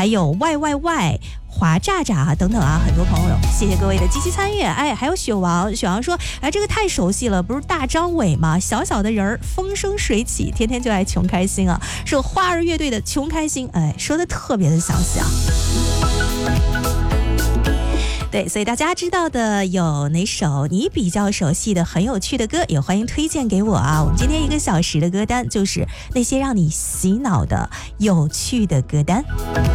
还有 YYY。华炸炸啊，等等啊，很多朋友，谢谢各位的积极参与。哎，还有雪王，雪王说，哎，这个太熟悉了，不是大张伟吗？小小的人儿，风生水起，天天就爱穷开心啊，是花儿乐队的穷开心，哎，说的特别的详细啊。对，所以大家知道的有哪首你比较熟悉的很有趣的歌，也欢迎推荐给我啊。我们今天1个小时的歌单就是那些让你洗脑的有趣的歌单。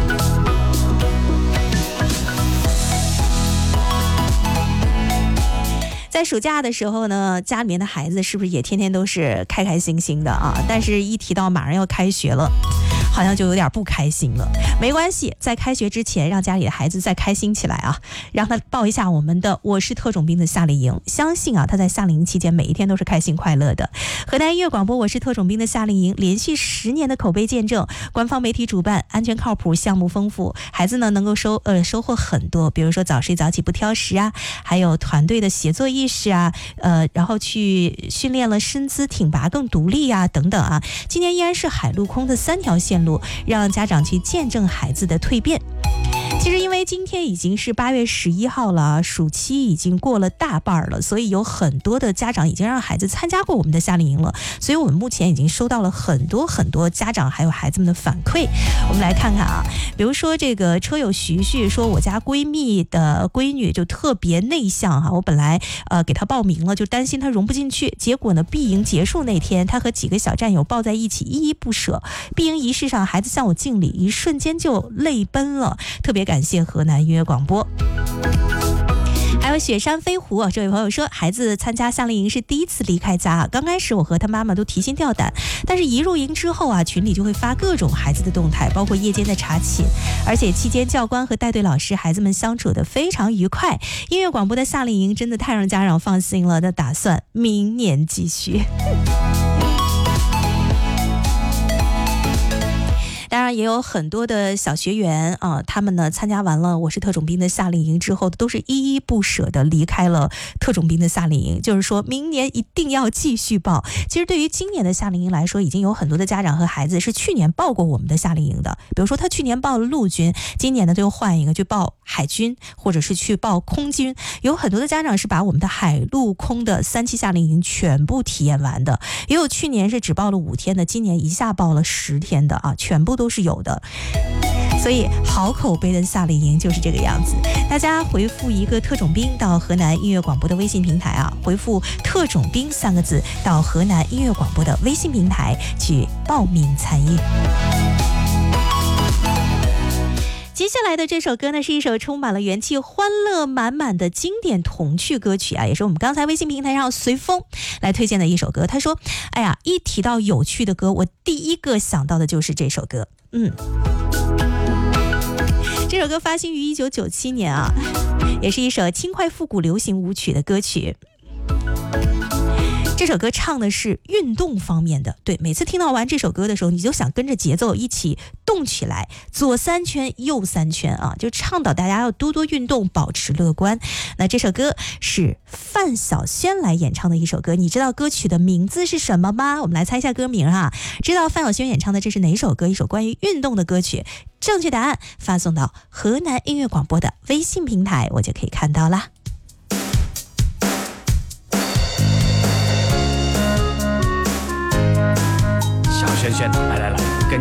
在暑假的时候呢，家里面的孩子是不是也天天都是开开心心的啊？但是一提到马上要开学了，好像就有点不开心了。没关系，在开学之前让家里的孩子再开心起来啊，让他报一下我们的我是特种兵的夏令营，相信啊他在夏令营期间每一天都是开心快乐的。河南音乐广播我是特种兵的夏令营连续10年的口碑见证，官方媒体主办，安全靠谱，项目丰富，孩子呢能够收获很多，比如说早睡早起不挑食啊，还有团队的协作意识啊，然后去训练了身姿挺拔更独立啊等等啊。今年依然是海陆空的3条线路，让家长去见证孩子的蜕变。其实因为今天已经是8月11号了，暑期已经过了大半了，所以有很多的家长已经让孩子参加过我们的夏令营了，所以我们目前已经收到了很多家长还有孩子们的反馈。我们来看看啊，比如说这个车友徐徐说，我家闺蜜的闺女就特别内向哈，我本来给她报名了，就担心她融不进去，结果呢闭营结束那天，她和几个小战友抱在一起依依不舍，闭营仪式上孩子向我敬礼，一瞬间就泪奔了，特别感谢河南音乐广播。还有雪山飞狐，这位朋友说，孩子参加夏令营是第一次离开家，刚开始我和他妈妈都提心吊胆，但是一入营之后啊，群里就会发各种孩子的动态，包括夜间的查寝，而且期间教官和带队老师孩子们相处得非常愉快。音乐广播的夏令营真的太让家长放心了，那打算明年继续。当然也有很多的小学员啊，他们呢参加完了我是特种兵的夏令营之后，都是依依不舍的离开了特种兵的夏令营，就是说明年一定要继续报。其实对于今年的夏令营来说，已经有很多的家长和孩子是去年报过我们的夏令营的，比如说他去年报了陆军，今年呢就换一个去报海军，或者是去报空军。有很多的家长是把我们的海陆空的3期夏令营全部体验完的，也有去年是只报了5天的，今年一下报了10天的啊，全部都是有的。所以好口碑的夏令营就是这个样子。大家回复一个特种兵到河南音乐广播的微信平台啊，回复特种兵3个字到河南音乐广播的微信平台去报名参与。接下来的这首歌呢，是一首充满了元气、欢乐满满的经典童趣歌曲啊，也是我们刚才微信平台上随风来推荐的一首歌。他说：“哎呀，一提到有趣的歌，我第一个想到的就是这首歌。”这首歌发行于1997年啊，也是一首轻快复古流行舞曲的歌曲。这首歌唱的是运动方面的，对，每次听到完这首歌的时候，你就想跟着节奏一起动起来，左3圈右3圈啊，就倡导大家要多多运动，保持乐观。那这首歌是范晓萱来演唱的一首歌，你知道歌曲的名字是什么吗？我们来猜一下歌名啊，知道范晓萱演唱的这是哪首歌？一首关于运动的歌曲。正确答案发送到河南音乐广播的微信平台，我就可以看到啦。 小萱萱，来来来。